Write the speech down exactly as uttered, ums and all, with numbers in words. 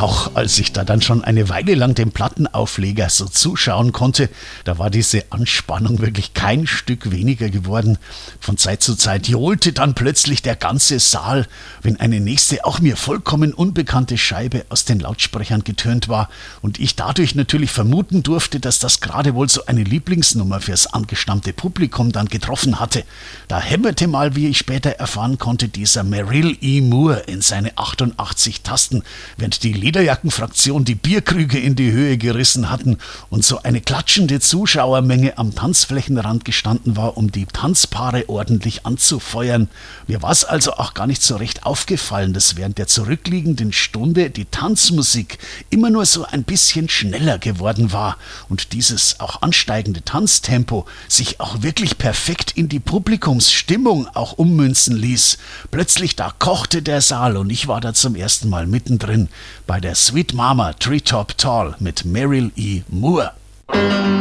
Auch als ich da dann schon eine Weile lang dem Plattenaufleger so zuschauen konnte, da war diese Anspannung wirklich kein Stück weniger geworden. Von Zeit zu Zeit johlte dann plötzlich der ganze Saal, wenn eine nächste, auch mir vollkommen unbekannte Scheibe aus den Lautsprechern getönt war und ich dadurch natürlich vermuten durfte, dass das gerade wohl so eine Lieblingsnummer fürs angestammte Publikum dann getroffen hatte. Da hämmerte mal, wie ich später erfahren konnte, dieser Merrill E. Moore in seine achtundachtzig Tasten, während die Lederjackenfraktion die Bierkrüge in die Höhe gerissen hatten und so eine klatschende Zuschauermenge am Tanzflächenrand gestanden war, um die Tanzpaare ordentlich anzufeuern. Mir war es also auch gar nicht so recht aufgefallen, dass während der zurückliegenden Stunde die Tanzmusik immer nur so ein bisschen schneller geworden war und dieses auch ansteigende Tanztempo sich auch wirklich perfekt in die Publikumsstimmung auch ummünzen ließ. Plötzlich da kochte der Saal und ich war da zum ersten Mal mittendrin bei der Sweet Mama Treetop Tall mit Merrill E. Moore.